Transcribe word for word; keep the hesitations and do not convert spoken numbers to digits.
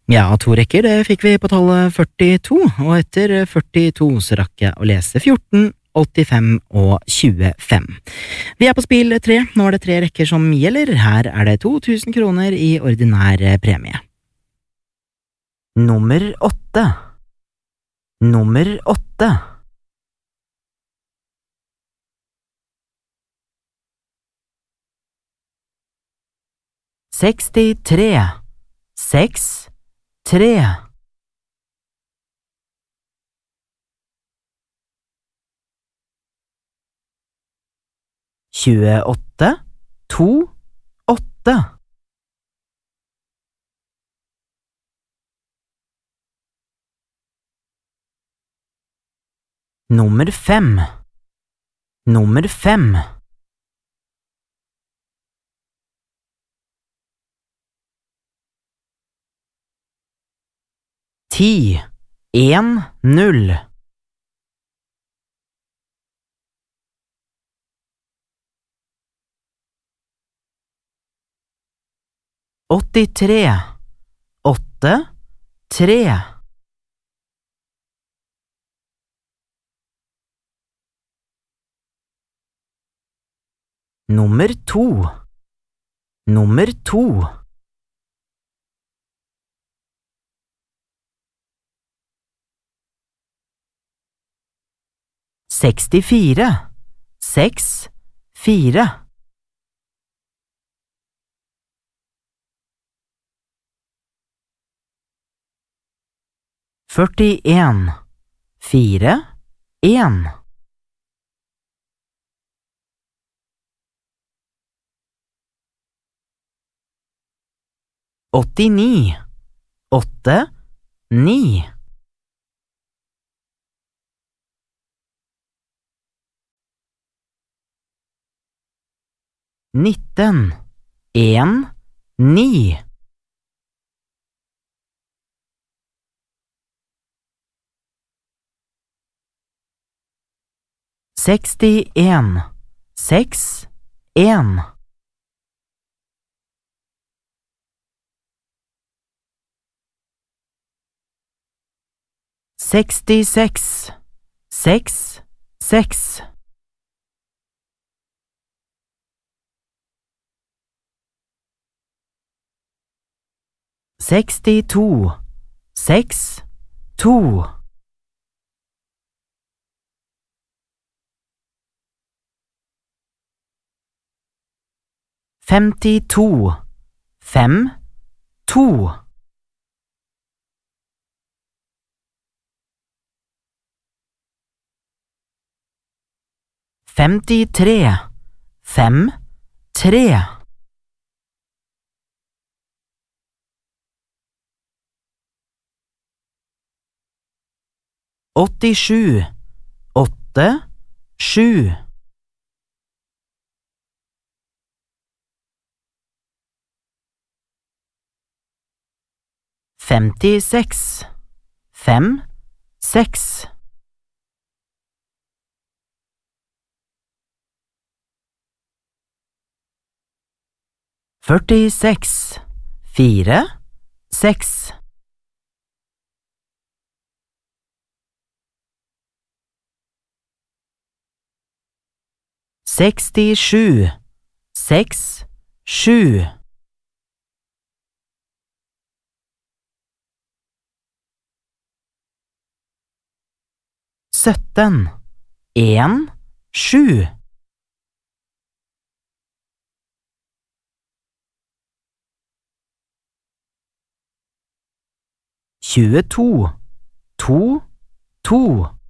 Ja, to rekker, det fikk vi på tallet førtito, og etter førtito så rakk jeg å lese fjorten, åttifem og tjuefem. Vi er på spill tre, nå er det tre rekker som gjelder, her er det to tusen kroner i ordinær premie. Nummer åtte. Nummer åtte. Sekstitre. Seks, tre. Tjueåtte, to, åtte. Nummer fem. Nummer fem. Ti, en, null. Åttitre, åtte, tre. Nummer to. Nummer to. Sekstifire. Seks, fire. Førtien. Fire, en. Åttini. Åtte, ni. Nitten. En, ni. Sekstien. Seks, en. Sekstiseks. Seks, seks. Sekstito. Seks, to. Femtito. Fem, to. Femtitre. Fem, tre. Åttisju. Åtte, sju. Femtiseks. Fem, seks. Førtiseks. Fire, seks. Sekstisju. Seks, sju. Sytten. En, sju. Tjueto. To, to.